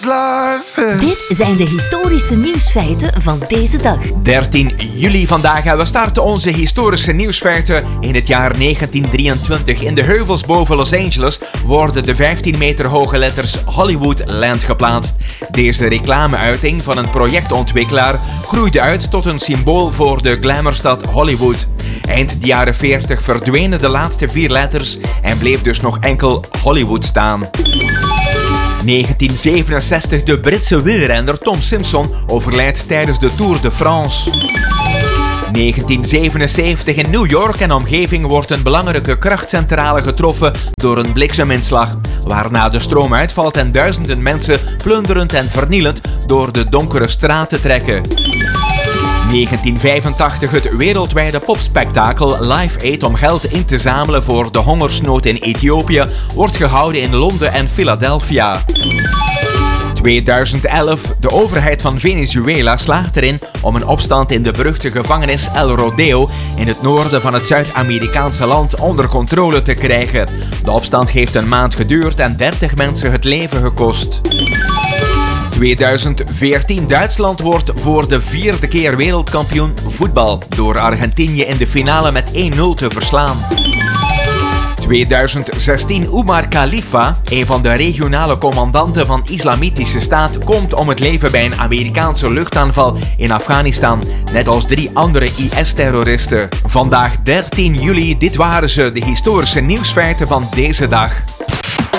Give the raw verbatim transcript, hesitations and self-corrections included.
Dit zijn de historische nieuwsfeiten van deze dag. dertien juli vandaag en we starten onze historische nieuwsfeiten in het jaar negentien drieëntwintig. In de heuvels boven Los Angeles worden de vijftien meter hoge letters Hollywoodland geplaatst. Deze reclameuiting van een projectontwikkelaar groeide uit tot een symbool voor de glamourstad Hollywood. Eind de jaren veertig verdwenen de laatste vier letters en bleef dus nog enkel Hollywood staan. negentien zevenenzestig. De Britse wielrenner Tom Simpson overlijdt tijdens de Tour de France. negentien zevenenzeventig. In New York en omgeving wordt een belangrijke krachtcentrale getroffen door een blikseminslag, waarna de stroom uitvalt en duizenden mensen plunderend en vernielend door de donkere straten trekken. negentien vijfentachtig. Het wereldwijde popspektakel Live Aid om geld in te zamelen voor de hongersnood in Ethiopië wordt gehouden in Londen en Philadelphia. tweeduizend elf. De overheid van Venezuela slaagt erin om een opstand in de beruchte gevangenis El Rodeo in het noorden van het Zuid-Amerikaanse land onder controle te krijgen. De opstand heeft een maand geduurd en dertig mensen het leven gekost. tweeduizend veertien. Duitsland wordt voor de vierde keer wereldkampioen voetbal door Argentinië in de finale met één nul te verslaan. tweeduizend zestien. Umar Khalifa, een van de regionale commandanten van Islamitische Staat, komt om het leven bij een Amerikaanse luchtaanval in Afghanistan, net als drie andere I S-terroristen. Vandaag dertien juli, dit waren ze, de historische nieuwsfeiten van deze dag.